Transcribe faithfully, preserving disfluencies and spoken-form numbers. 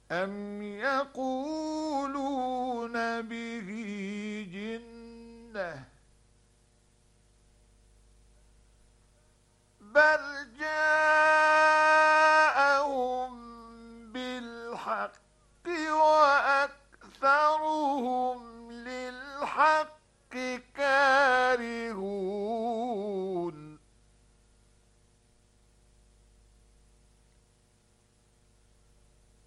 أم يقولون به جنة بل جاءهم بالحق وأكثرهم للحق كارهون.